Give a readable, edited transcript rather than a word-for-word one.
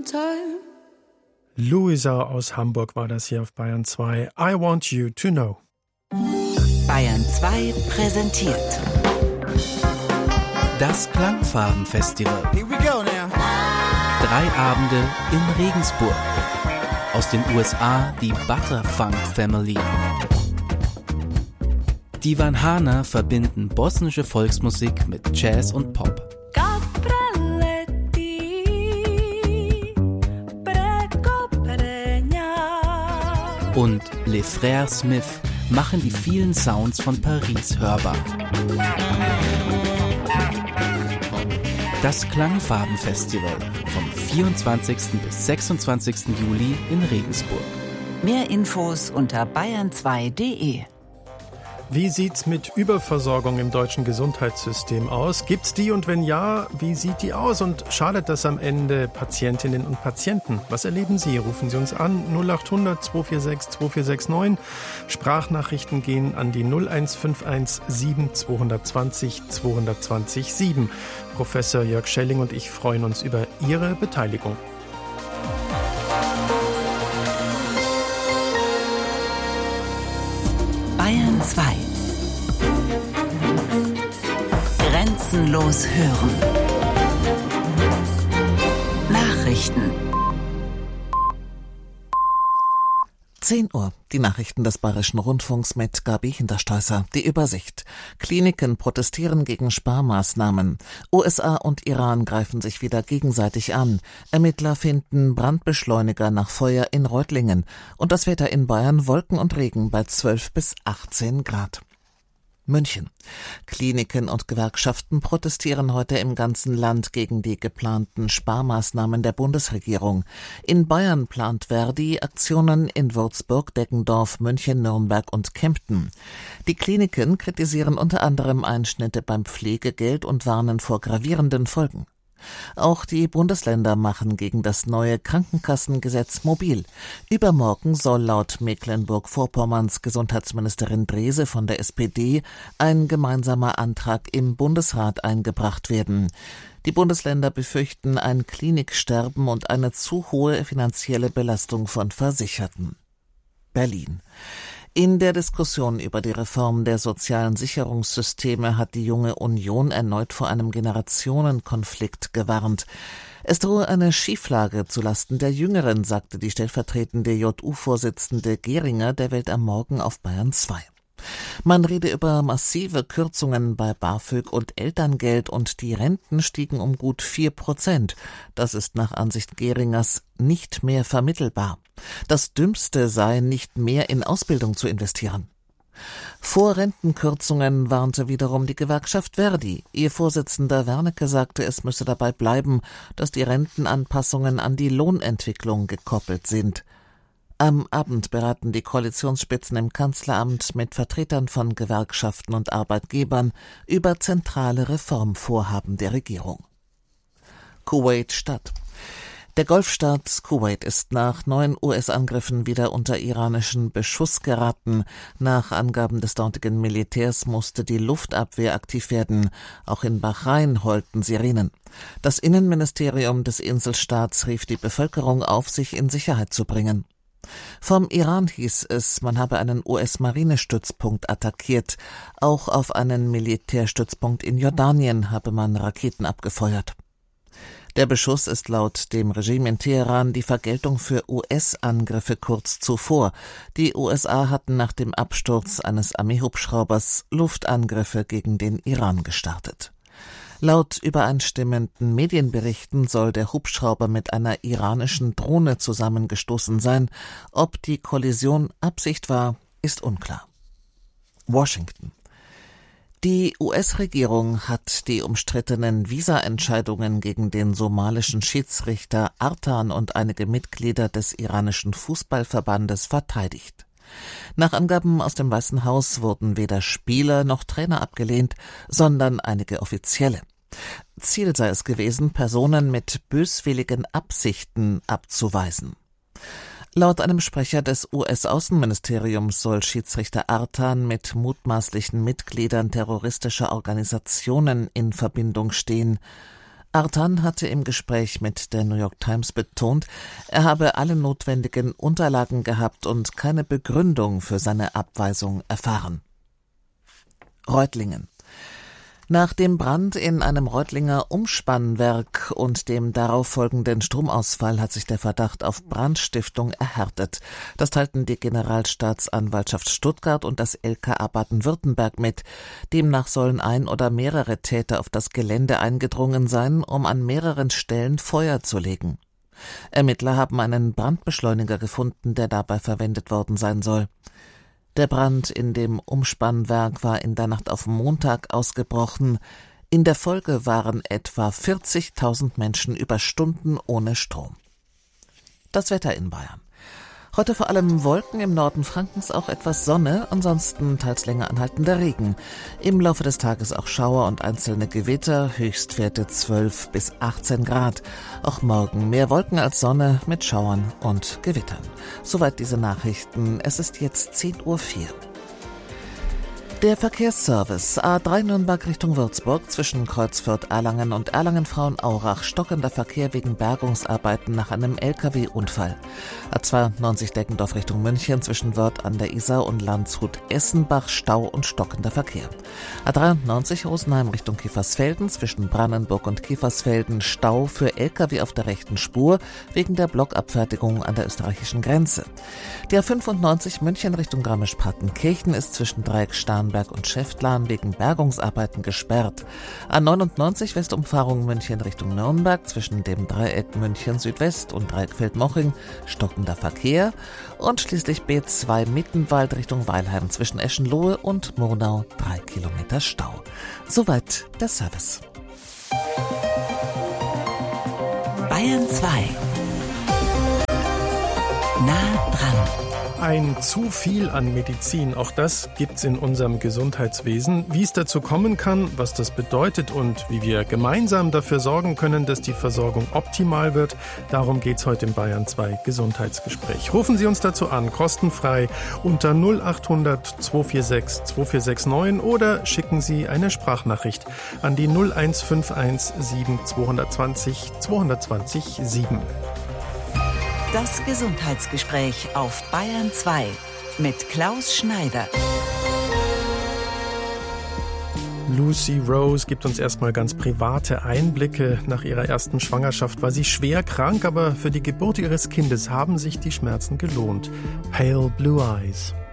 time. Luisa aus Hamburg war das hier auf Bayern 2. I want you to know. Bayern 2 präsentiert Das Klangfarbenfestival. Here we go now. 3 Abende in Regensburg. Aus den USA die Butterfunk Family. Die Van Hana verbinden bosnische Volksmusik mit Jazz und Pop. Und Les Frères Smith machen die vielen Sounds von Paris hörbar. Das Klangfarbenfestival vom 24. bis 26. Juli in Regensburg. Mehr Infos unter bayern2.de. Wie sieht's mit Überversorgung im deutschen Gesundheitssystem aus? Gibt's die und wenn ja, wie sieht die aus? Und schadet das am Ende Patientinnen und Patienten? Was erleben Sie? Rufen Sie uns an 0800 246 2469. Sprachnachrichten gehen an die 01517 220 220 7. Professor Jörg Schelling und ich freuen uns über Ihre Beteiligung. Bayern 2. Grenzenlos hören. Nachrichten. 10 Uhr. Die Nachrichten des Bayerischen Rundfunks mit Gabi Hinterstoisser. Die Übersicht. Kliniken protestieren gegen Sparmaßnahmen. USA und Iran greifen sich wieder gegenseitig an. Ermittler finden Brandbeschleuniger nach Feuer in Reutlingen. Und das Wetter in Bayern: Wolken und Regen bei 12 bis 18 Grad. München. Kliniken und Gewerkschaften protestieren heute im ganzen Land gegen die geplanten Sparmaßnahmen der Bundesregierung. In Bayern plant Verdi Aktionen in Würzburg, Deggendorf, München, Nürnberg und Kempten. Die Kliniken kritisieren unter anderem Einschnitte beim Pflegegeld und warnen vor gravierenden Folgen. Auch die Bundesländer machen gegen das neue Krankenkassengesetz mobil. Übermorgen soll laut Mecklenburg-Vorpommerns Gesundheitsministerin Drese von der SPD ein gemeinsamer Antrag im Bundesrat eingebracht werden. Die Bundesländer befürchten ein Kliniksterben und eine zu hohe finanzielle Belastung von Versicherten. Berlin. In der Diskussion über die Reform der sozialen Sicherungssysteme hat die Junge Union erneut vor einem Generationenkonflikt gewarnt. Es drohe eine Schieflage zulasten der Jüngeren, sagte die stellvertretende JU-Vorsitzende Geringer der Welt am Morgen auf Bayern 2. Man rede über massive Kürzungen bei BAföG und Elterngeld und die Renten stiegen um gut 4%. Das ist nach Ansicht Geringers nicht mehr vermittelbar. Das Dümmste sei, nicht mehr in Ausbildung zu investieren. Vor Rentenkürzungen warnte wiederum die Gewerkschaft Verdi. Ihr Vorsitzender Wernicke sagte, es müsse dabei bleiben, dass die Rentenanpassungen an die Lohnentwicklung gekoppelt sind. Am Abend beraten die Koalitionsspitzen im Kanzleramt mit Vertretern von Gewerkschaften und Arbeitgebern über zentrale Reformvorhaben der Regierung. Kuwait-Stadt. Der Golfstaat Kuwait ist nach 9 US-Angriffen wieder unter iranischen Beschuss geraten. Nach Angaben des dortigen Militärs musste die Luftabwehr aktiv werden. Auch in Bahrain heulten Sirenen. Das Innenministerium des Inselstaats rief die Bevölkerung auf, sich in Sicherheit zu bringen. Vom Iran hieß es, man habe einen US-Marinestützpunkt attackiert. Auch auf einen Militärstützpunkt in Jordanien habe man Raketen abgefeuert. Der Beschuss ist laut dem Regime in Teheran die Vergeltung für US-Angriffe kurz zuvor. Die USA hatten nach dem Absturz eines Armeehubschraubers Luftangriffe gegen den Iran gestartet. Laut übereinstimmenden Medienberichten soll der Hubschrauber mit einer iranischen Drohne zusammengestoßen sein. Ob die Kollision Absicht war, ist unklar. Washington. Die US-Regierung hat die umstrittenen Visa-Entscheidungen gegen den somalischen Schiedsrichter Artan und einige Mitglieder des iranischen Fußballverbandes verteidigt. Nach Angaben aus dem Weißen Haus wurden weder Spieler noch Trainer abgelehnt, sondern einige Offizielle. Ziel sei es gewesen, Personen mit böswilligen Absichten abzuweisen. Laut einem Sprecher des US-Außenministeriums soll Schiedsrichter Artan mit mutmaßlichen Mitgliedern terroristischer Organisationen in Verbindung stehen. Artan hatte im Gespräch mit der New York Times betont, er habe alle notwendigen Unterlagen gehabt und keine Begründung für seine Abweisung erfahren. Reutlingen. Nach dem Brand in einem Reutlinger Umspannwerk und dem darauf folgenden Stromausfall hat sich der Verdacht auf Brandstiftung erhärtet. Das teilten die Generalstaatsanwaltschaft Stuttgart und das LKA Baden-Württemberg mit. Demnach sollen ein oder mehrere Täter auf das Gelände eingedrungen sein, um an mehreren Stellen Feuer zu legen. Ermittler haben einen Brandbeschleuniger gefunden, der dabei verwendet worden sein soll. Der Brand in dem Umspannwerk war in der Nacht auf Montag ausgebrochen. In der Folge waren etwa 40.000 Menschen über Stunden ohne Strom. Das Wetter in Bayern. Heute vor allem Wolken, im Norden Frankens auch etwas Sonne, ansonsten teils länger anhaltender Regen. Im Laufe des Tages auch Schauer und einzelne Gewitter, Höchstwerte 12 bis 18 Grad. Auch morgen mehr Wolken als Sonne mit Schauern und Gewittern. Soweit diese Nachrichten. Es ist jetzt 10:04 Uhr. Der Verkehrsservice A3 Nürnberg Richtung Würzburg zwischen Kreuzfürth-Erlangen und Erlangen-Frauenaurach stockender Verkehr wegen Bergungsarbeiten nach einem LKW-Unfall. A92 Deggendorf Richtung München zwischen Wörth an der Isar und Landshut-Essenbach Stau und stockender Verkehr. A93 Rosenheim Richtung Kiefersfelden zwischen Brannenburg und Kiefersfelden Stau für LKW auf der rechten Spur wegen der Blockabfertigung an der österreichischen Grenze. Die A95 München Richtung Garmisch-Partenkirchen ist zwischen Dreieck Starnberg und Schäftlarn wegen Bergungsarbeiten gesperrt. A99 Westumfahrung München Richtung Nürnberg zwischen dem Dreieck München Südwest und Dreieck Feldmoching stockender Verkehr und schließlich B2 Mittenwald Richtung Weilheim zwischen Eschenlohe und Murnau 3 Kilometer Stau. Soweit der Service. Bayern 2. Nah dran. Ein zu viel an Medizin, auch das gibt's in unserem Gesundheitswesen. Wie es dazu kommen kann, was das bedeutet und wie wir gemeinsam dafür sorgen können, dass die Versorgung optimal wird, darum geht's heute im Bayern 2 Gesundheitsgespräch. Rufen Sie uns dazu an, kostenfrei unter 0800 246 2469 oder schicken Sie eine Sprachnachricht an die 0151 220 220 7. Das Gesundheitsgespräch auf Bayern 2 mit Klaus Schneider. Lucy Rose gibt uns erstmal ganz private Einblicke. Nach ihrer ersten Schwangerschaft war sie schwer krank, aber für die Geburt ihres Kindes haben sich die Schmerzen gelohnt. Pale Blue Eyes.